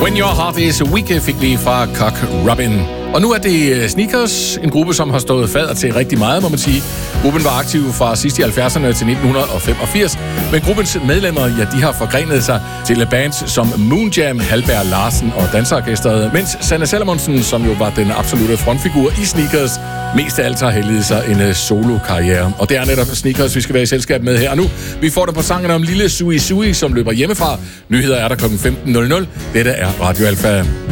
When Your Heart Is Weak fik vi fra Cock Robin. Og nu er det Sneakers, en gruppe, som har stået fadder til rigtig meget, må man sige. Gruppen var aktiv fra sidst i 70'erne til 1985, men gruppens medlemmer, ja, de har forgrenet sig til bands som Moonjam, Halberg Larsen og Danseorkestret, mens Sanne Salomonsen, som jo var den absolutte frontfigur i Sneakers, mest af alt har helliget sig en solo-karriere. Og det er netop Sneakers, vi skal være i selskab med her. Og nu, vi får det på sangen om Lille Sui Sui, som løber hjemmefra. Nyheder er der kl. 15.00. Dette er Radio Alfa.